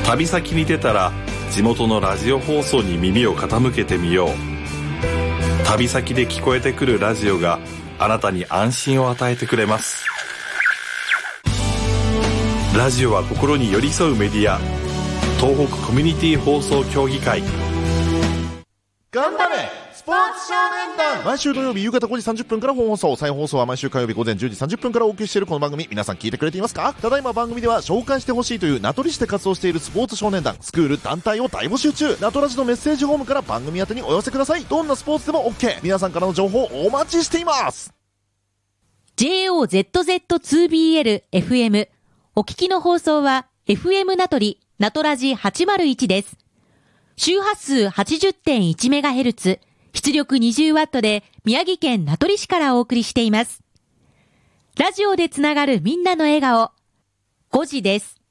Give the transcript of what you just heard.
旅先に出たら地元のラジオ放送に耳を傾けてみよう。旅先で聞こえてくるラジオがあなたに安心を与えてくれます。ラジオは心に寄り添うメディア、東北コミュニティ放送協議会。 頑張れスポーツ少年団。毎週土曜日夕方5時30分から本放送、再放送は毎週火曜日午前10時30分からお送りしているこの番組、皆さん聞いてくれていますか？ただいま番組では紹介してほしいという名取市で活動しているスポーツ少年団、スクール、団体を大募集中。名取市のメッセージフォームから番組宛てにお寄せください。どんなスポーツでも OK。 皆さんからの情報お待ちしています。 JOZZ2BL FM、 お聞きの放送は FM 名取名取ラジ801です。周波数 80.1MHz、 出力 20W で宮城県名取市からお送りしています。ラジオでつながるみんなの笑顔、5時です。